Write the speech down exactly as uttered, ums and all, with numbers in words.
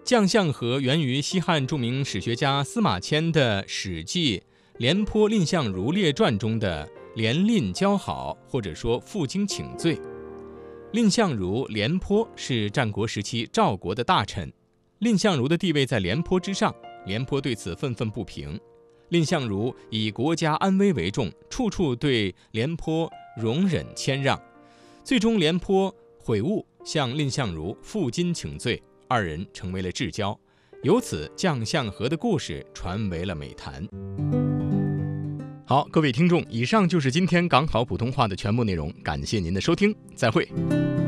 将相和源于西汉著名史学家司马迁的《史记·廉颇蔺相如列传》中的廉蔺交好，或者说负荆请罪。蔺相如、廉颇是战国时期赵国的大臣，蔺相如的地位在廉颇之上，廉颇对此愤愤不平。蔺相如以国家安危为重，处处对廉颇容忍谦让，最终廉颇悔悟，向蔺相如负荆请罪，二人成为了至交，由此将相和的故事传为了美谈。好，各位听众，以上就是今天港好普通话的全部内容，感谢您的收听，再会。